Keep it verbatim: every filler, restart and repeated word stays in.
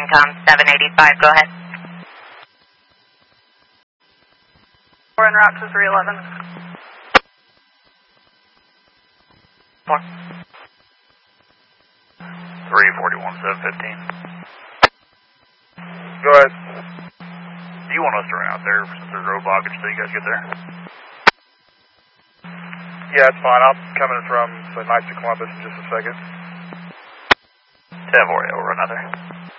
CANCOM seven eighty-five, go ahead. We're en route to three eleven. Four. three forty-one, seven fifteen. Go ahead. Do you want us to run out there since there's road blockage until you guys get there? Yeah, it's fine. I'm coming from the Knights of Columbus in just a second. ten four, yeah, we'll run out there.